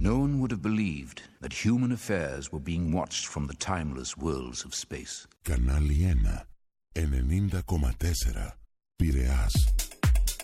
No one would have believed that human affairs were being watched from the timeless worlds of space. Κανάλι 1, 90,4, Πειραιάς.